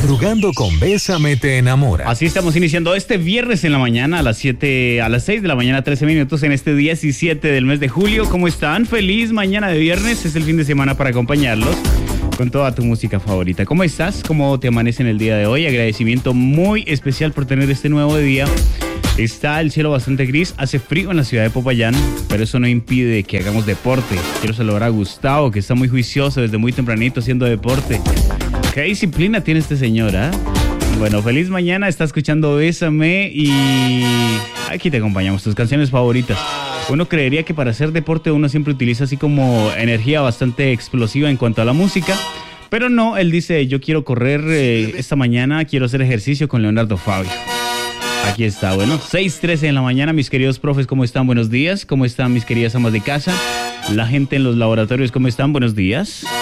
Madrugando con Bésame te enamora. Así estamos iniciando este viernes en la mañana a las 6 de la mañana, 13 minutos en este 17 del mes de julio. ¿Cómo están? Feliz mañana de viernes. Es el fin de semana para acompañarlos con toda tu música favorita. ¿Cómo estás? ¿Cómo te amanece en el día de hoy? Agradecimiento muy especial por tener este nuevo día. Está el cielo bastante gris, hace frío en la ciudad de Popayán, pero eso no impide que hagamos deporte. Quiero saludar a Gustavo, que está muy juicioso desde muy tempranito haciendo deporte. ¿Qué disciplina tiene este señor, ah? Bueno, feliz mañana, está escuchando Bésame y aquí te acompañamos, tus canciones favoritas. Uno creería que para hacer deporte uno siempre utiliza así como energía bastante explosiva en cuanto a la música, pero no, él dice, yo quiero correr esta mañana, quiero hacer ejercicio con Leonardo Fabio. Aquí está, bueno, 6:13 en la mañana, mis queridos profes, ¿cómo están? Buenos días. ¿Cómo están mis queridas amas de casa? La gente en los laboratorios, ¿cómo están? Buenos días.